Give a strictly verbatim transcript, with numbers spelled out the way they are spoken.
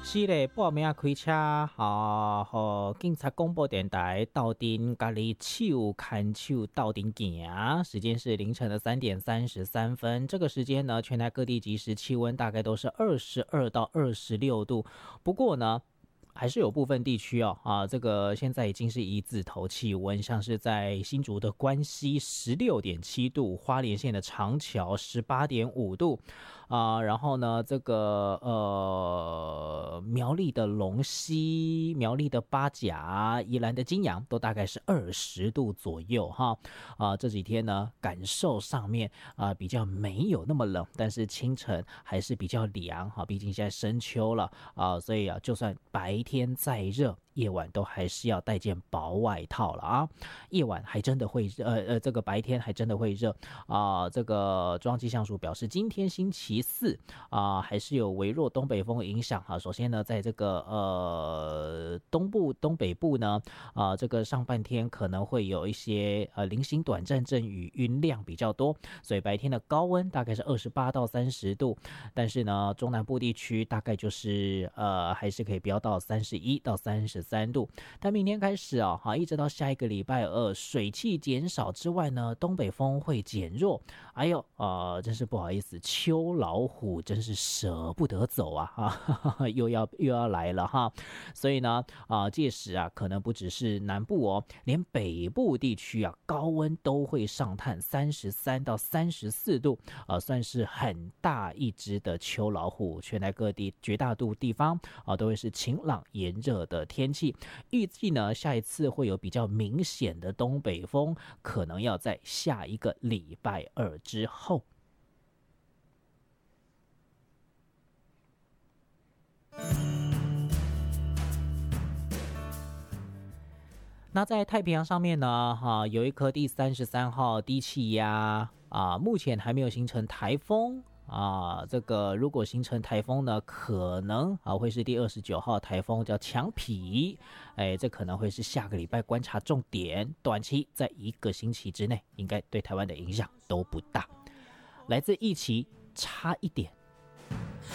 是嘞，半暝啊开车啊，和警察广播电台到顶家里手看手到顶行，时间是凌晨的三点三十三分。这个时间呢，全台各地即时气温大概都是二十二到二十六度。不过呢，还是有部分地区哦，啊，这个现在已经是一字头气温，像是在新竹的关西十六点七度，花莲县的长桥十八点五度，啊，然后呢，这个呃苗栗的龙溪、苗栗的八甲、宜兰的金阳都大概是二十度左右哈，啊，这几天呢感受上面啊比较没有那么冷，但是清晨还是比较凉哈，毕竟现在深秋了啊，所以啊，就算白天再热，夜晚都还是要带件薄外套了啊。夜晚还真的会呃呃，这个白天还真的会热啊、呃。这个中央气象署表示，今天星期四啊、呃，还是有微弱东北风影响哈。首先呢，在这个呃东部、东北部呢啊、呃，这个上半天可能会有一些呃零星短暂阵雨，云量比较多，所以白天的高温大概是二十八到三十度，但是呢，中南部地区大概就是呃还是可以飙到三十一到三十三度。但明天开始啊，好，一直到下一个礼拜二，水汽减少之外呢，东北风会减弱。哎呦，呃，真是不好意思，秋老虎真是舍不得走啊，哈，又要又要来了哈。所以呢，啊、呃，届时啊，可能不只是南部哦，连北部地区啊，高温都会上探三十三到三十四度，啊、呃，算是很大一只的秋老虎。全台各地绝大多数地方啊、呃，都会是晴朗炎热的天气。预计呢，下一次会有比较明显的东北风，可能要在下一个礼拜二之后。那在太平洋上面呢，哈、啊，有一颗第三十三号低气压啊，目前还没有形成台风。啊，这个如果形成台风呢，可能啊会是第二十九号台风，叫强皮，哎，这可能会是下个礼拜观察重点，短期在一个星期之内，应该对台湾的影响都不大。来自一起差一点